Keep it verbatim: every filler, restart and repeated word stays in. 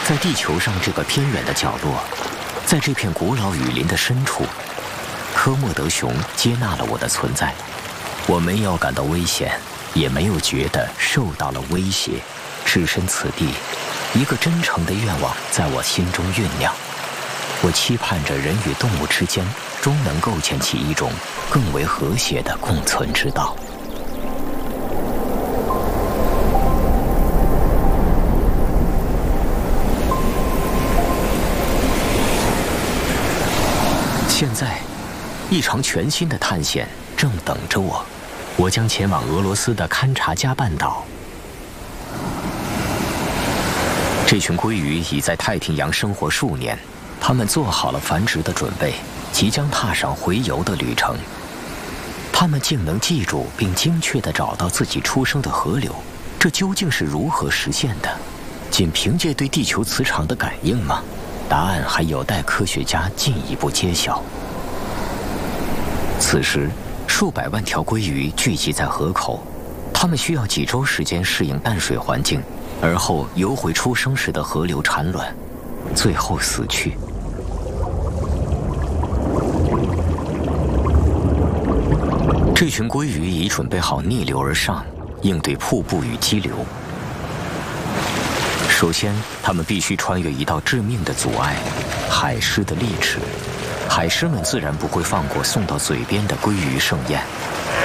在地球上这个偏远的角落，在这片古老雨林的深处，科莫德熊接纳了我的存在。我没有感到危险，也没有觉得受到了威胁。置身此地，一个真诚的愿望在我心中酝酿。我期盼着人与动物之间终能构建起一种更为和谐的共存之道。现在，一场全新的探险正等着我。我将前往俄罗斯的堪察加半岛。这群鲑鱼已在太平洋生活数年，它们做好了繁殖的准备，即将踏上洄游的旅程。它们竟能记住并精确地找到自己出生的河流，这究竟是如何实现的？仅凭借对地球磁场的感应吗？答案还有待科学家进一步揭晓。此时，数百万条鲑鱼聚集在河口，它们需要几周时间适应淡水环境，而后游回出生时的河流产卵，最后死去。这群鲑鱼已准备好逆流而上，应对瀑布与激流。首先，它们必须穿越一道致命的阻碍——海狮的利齿。海狮们自然不会放过送到嘴边的鲑鱼盛宴。